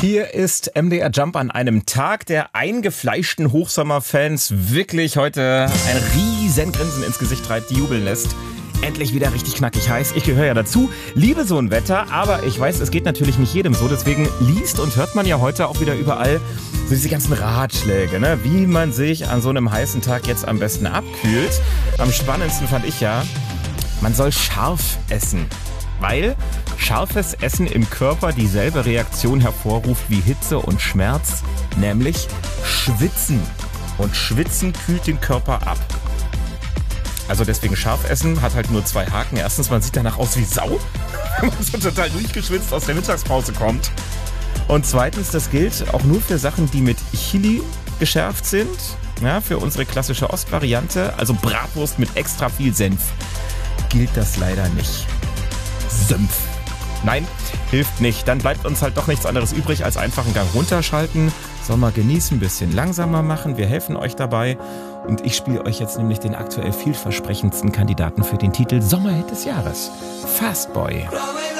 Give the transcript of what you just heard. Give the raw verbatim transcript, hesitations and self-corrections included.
Hier ist M D R Jump an einem Tag der eingefleischten Hochsommerfans wirklich heute ein riesen Grinsen ins Gesicht treibt, die jubeln lässt. Endlich wieder richtig knackig heiß. Ich gehöre ja dazu, liebe so ein Wetter, aber ich weiß, es geht natürlich nicht jedem so. Deswegen liest und hört man ja heute auch wieder überall so diese ganzen Ratschläge, ne? Wie man sich an so einem heißen Tag jetzt am besten abkühlt. Am spannendsten fand ich ja, man soll scharf essen. Weil scharfes Essen im Körper dieselbe Reaktion hervorruft wie Hitze und Schmerz, nämlich Schwitzen. Und Schwitzen kühlt den Körper ab. Also deswegen scharf essen, hat halt nur zwei Haken. Erstens, man sieht danach aus wie Sau, wenn man so total durchgeschwitzt aus der Mittagspause kommt. Und zweitens, das gilt auch nur für Sachen, die mit Chili geschärft sind. Ja, für unsere klassische Ostvariante, also Bratwurst mit extra viel Senf, gilt das leider nicht. Senf. Nein, hilft nicht. Dann bleibt uns halt doch nichts anderes übrig, als einfach einen Gang runterschalten. Sommer genießen, ein bisschen langsamer machen. Wir helfen euch dabei. Und ich spiele euch jetzt nämlich den aktuell vielversprechendsten Kandidaten für den Titel Sommerhit des Jahres. Fast Boy.